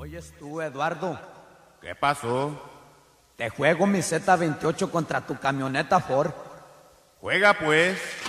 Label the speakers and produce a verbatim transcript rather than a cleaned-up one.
Speaker 1: Oyes tú, Eduardo,
Speaker 2: ¿Qué pasó?
Speaker 1: te juego mi Z veintiocho contra tu camioneta Ford.
Speaker 2: Juega pues.